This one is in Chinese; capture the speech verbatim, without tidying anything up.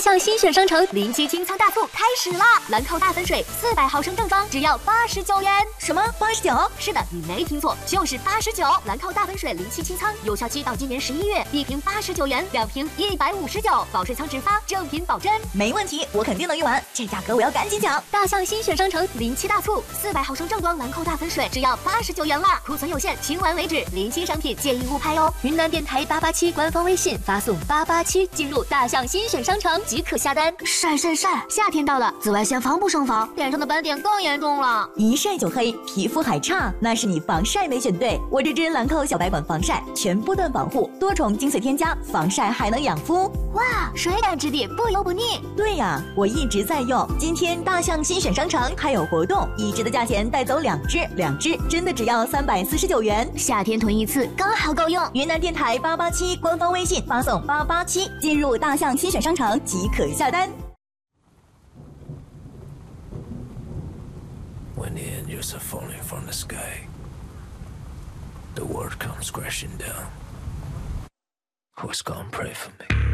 象新选商城临期清仓大促开始啦！兰蔻大粉水四百毫升正装只要八十九元。 什么？八十九？ 是的，你没听错，就是八十九。兰蔻大粉水临期清仓，有效期到今年十一月，一瓶八十九元，两瓶一百五十九，保税仓直发，正品保真。 没问题，我肯定能用完，这价格我要赶紧抢！ 大象新选商城临期大促，四百毫升正装兰蔻大粉水只要八十九元啦，库存有限，清完为止，临期商品建议勿拍哦。云南电台八八七官方微信发送八八七进入大象新选商城即可下单。晒晒晒！夏天到了，紫外线防不胜防，脸上的斑点更严重了。 一晒就黑，皮肤还差，那是你防晒没选对。我这支兰蔻小白管防晒，全波段保护，多重精粹添加，防晒还能养肤。 哇，水感质地，不油不腻。 对呀，我一直在用。今天大象新选商城还有活动，一支的价钱带走两支，两支真的只要三百四十九元。 夏天囤一次刚好够用。 云南电台八八七官方微信发送八八七进入大象新选商城即可下单。 When the angels are falling from the sky, the world comes crashing down. Who's gonna pray for me?